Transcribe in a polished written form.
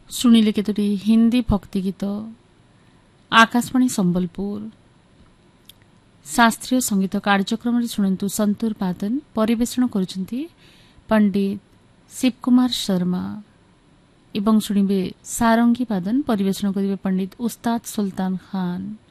ଶୁଣିଲେ କେତୋଟି ହିନ୍ଦୀ ଭକ୍ତି ଗୀତ ଆକାଶବାଣୀ ସମ୍ବଲପୁର ଶାସ୍ତ୍ରୀୟ ସଙ୍ଗୀତ କାର୍ଯ୍ୟକ୍ରମରେ ଶୁଣନ୍ତୁ ସନ୍ତୁର ପାଦନ ପରିବେଷଣ କରୁଛନ୍ତି ପଣ୍ଡିତ ଶିବକୁମାର ଶର୍ମା ଏବଂ ଶୁଣିବେ ସାରଙ୍ଗୀ ପାଦନ ପରିବେଷଣ କରିବେ ପଣ୍ଡିତ ଉସ୍ତାଦ ସୁଲତାନ ଖାନ।